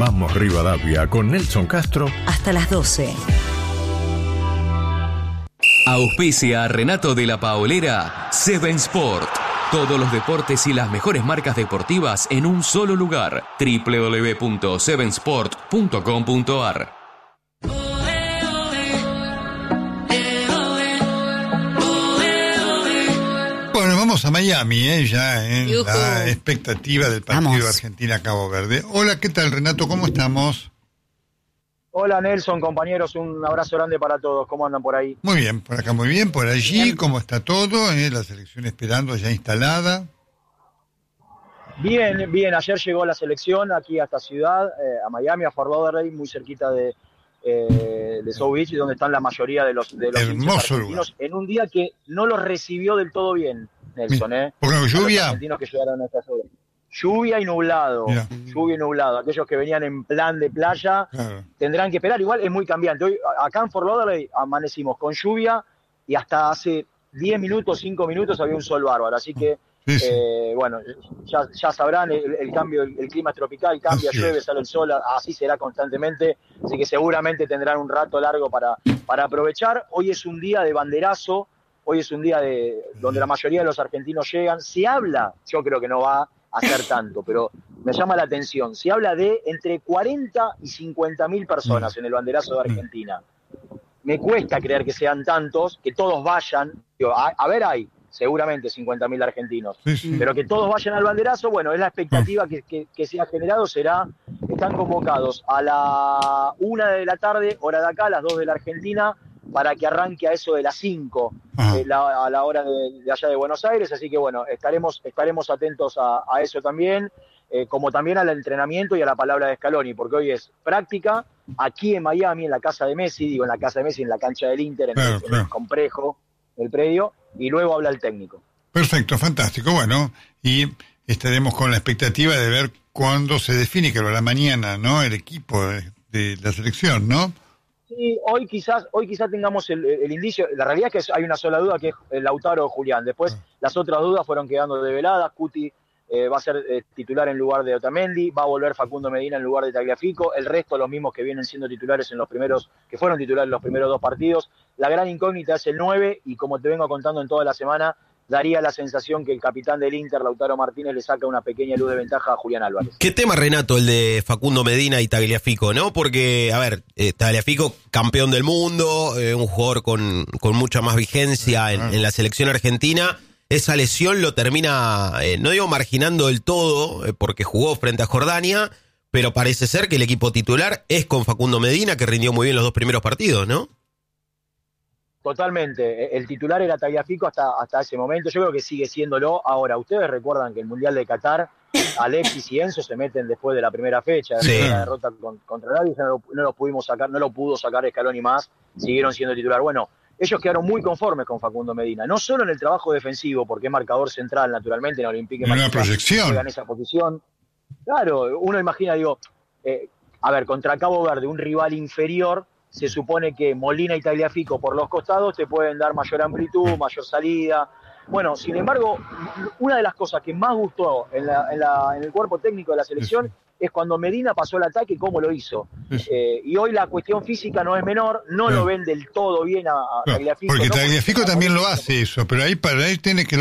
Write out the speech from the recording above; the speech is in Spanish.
Vamos Rivadavia con Nelson Castro hasta las 12. Auspicia a Renato de la Paolera, Seven Sport. Todos los deportes y las mejores marcas deportivas en un solo lugar. www.sevensport.com.ar. Bueno, vamos a Miami, ya en la expectativa del partido Argentina-Cabo Verde. Hola, ¿qué tal, Renato? ¿Cómo estamos? Hola, Nelson, compañeros, un abrazo grande para todos. ¿Cómo andan por ahí? Muy bien, por acá muy bien, por allí, ¿cómo está todo? La selección esperando, ya instalada. Bien, bien, ayer llegó la selección aquí a esta ciudad, a Miami, a Fort Lauderdale, muy cerquita de South Beach, donde están la mayoría de los hermoso argentinos, lugar. En un día que no los recibió del todo bien, Nelson, ¿Por la lluvia? Los argentinos que llegaron a esta ciudad. Lluvia y nublado. Aquellos que venían en plan de playa tendrán que esperar. Igual es muy cambiante. Hoy acá en Fort Lauderdale amanecimos con lluvia y hasta hace 10 minutos, 5 minutos había un sol bárbaro. Así que, bueno, ya sabrán el cambio, el clima es tropical, cambia, llueve, sale el sol, así será constantemente. Así que seguramente tendrán un rato largo para aprovechar. Hoy es un día de banderazo, hoy es un día donde la mayoría de los argentinos llegan. Se habla, yo creo que no va hacer tanto, pero me llama la atención. Se habla de entre 40 y 50.000 personas en el banderazo de Argentina. Me cuesta creer que sean tantos, que todos vayan. A ver, hay seguramente 50.000 argentinos, pero que todos vayan al banderazo, bueno, es la expectativa que se ha generado. Están convocados a la 1 de la tarde, hora de acá, a las 2 de la Argentina, para que arranque a eso de las 5, a la hora de allá de Buenos Aires. Así que bueno, estaremos atentos a eso también, como también al entrenamiento y a la palabra de Scaloni, porque hoy es práctica aquí en Miami, en la casa de Messi, en la cancha del Inter, en el complejo del predio, y luego habla el técnico. Perfecto, fantástico. Bueno, y estaremos con la expectativa de ver cuándo se define, que a la mañana, ¿no?, el equipo de la selección, ¿no? Sí, hoy quizás tengamos el indicio. La realidad es que hay una sola duda, que es Lautaro o Julián. Después las otras dudas fueron quedando develadas. Cuti va a ser titular en lugar de Otamendi, va a volver Facundo Medina en lugar de Tagliafico, el resto los mismos que vienen siendo titulares que fueron titulares en los primeros 2 partidos. La gran incógnita es el 9, y como te vengo contando en toda la semana, daría la sensación que el capitán del Inter, Lautaro Martínez, le saca una pequeña luz de ventaja a Julián Álvarez. ¿Qué tema, Renato, el de Facundo Medina y Tagliafico, no? Porque, a ver, Tagliafico, campeón del mundo, un jugador con mucha más vigencia en la selección argentina. Esa lesión lo termina, no digo marginando del todo, porque jugó frente a Jordania, pero parece ser que el equipo titular es con Facundo Medina, que rindió muy bien los 2 primeros partidos, ¿no? Totalmente. El titular era Tagliafico hasta ese momento. Yo creo que sigue siéndolo. Ahora, ustedes recuerdan que el Mundial de Qatar, Alexis y Enzo se meten después de la primera fecha. De la derrota contra Arabia, no lo pudimos sacar, no lo pudo sacar Scaloni más. Siguieron siendo titular. Bueno, ellos quedaron muy conformes con Facundo Medina. No solo en el trabajo defensivo, porque es marcador central, naturalmente, en Olympique de Marseille. Una proyección. Juega en esa posición. Claro, uno imagina, contra Cabo Verde, un rival inferior, se supone que Molina y Tagliafico por los costados te pueden dar mayor amplitud, mayor salida. Bueno, sin embargo, una de las cosas que más gustó en el cuerpo técnico de la selección es cuando Medina pasó el ataque, cómo lo hizo. Y hoy la cuestión física no es menor, no lo ven del todo bien a Tagliafico. Porque Tagliafico también lo hace eso, pero ahí para él tiene que